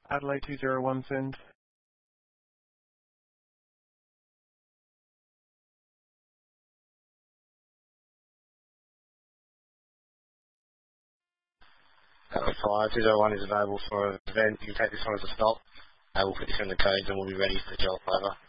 Adelaide 201 send. Fire 201 is available for an event. You can take this one as a stop. We'll put this in the codes and we'll be ready for the job. Over.